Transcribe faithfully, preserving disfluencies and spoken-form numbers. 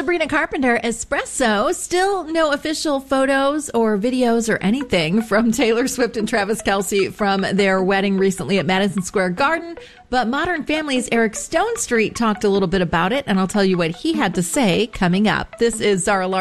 Sabrina Carpenter, Espresso. Still no official photos or videos or anything from Taylor Swift and Travis Kelce from their wedding recently at Madison Square Garden. But Modern Family's Eric Stonestreet talked a little bit about it, and I'll tell you what he had to say coming up. This is Zara Larson.